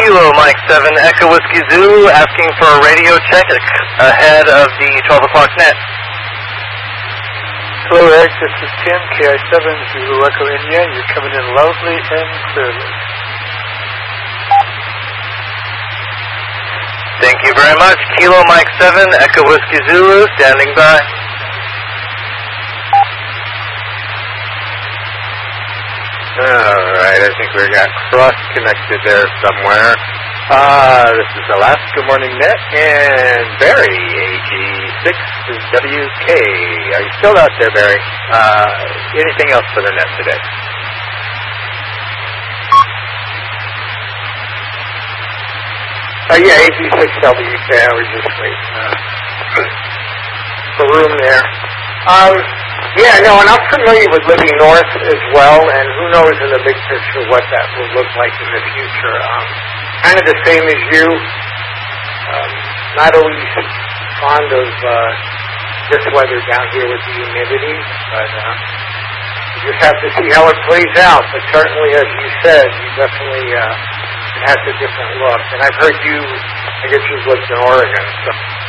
Kilo Mike 7 Echo Whiskey Zulu asking for a radio check ahead of the 12 o'clock net. Hello, Eric. This is Tim, KI7 Zulu Echo India. You're coming in loudly and clearly. Thank you very much. Kilo Mike 7 Echo Whiskey Zulu standing by. Alright, I think we got cross-connected there somewhere. This is Alaska Morning Net, and Barry, AG6 is WK. Are you still out there, Barry? Anything else for the net today? Yeah, AG6WK, I was just waiting for room there. Yeah, no, and I'm familiar with living north as well, and who knows in the big picture what that will look like in the future. Kind of the same as you. Not always fond of this weather down here with the humidity, but you just have to see how it plays out. But certainly, as you said, you definitely it has a different look. And I've heard you, I guess you've lived in Oregon, so